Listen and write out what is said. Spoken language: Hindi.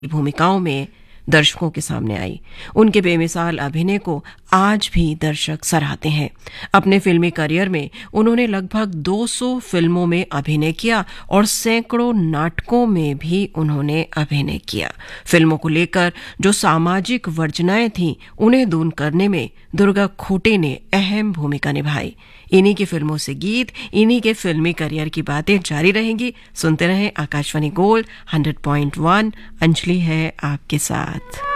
भूमिकाओं में दर्शकों के सामने आई। उनके बेमिसाल अभिनय को आज भी दर्शक सराहते हैं। अपने फिल्मी करियर में उन्होंने लगभग 200 फिल्मों में अभिनय किया और सैकड़ों नाटकों में भी उन्होंने अभिनय किया। फिल्मों को लेकर जो सामाजिक वर्जनाएं थीं, उन्हें दूर करने में दुर्गा खोटे ने अहम भूमिका निभाई। इन्हीं की फिल्मों से गीत, इन्हीं के फिल्मी करियर की बातें जारी रहेंगी। सुनते रहें आकाशवाणी गोल्ड 100.1। अंजलि है आपके साथ।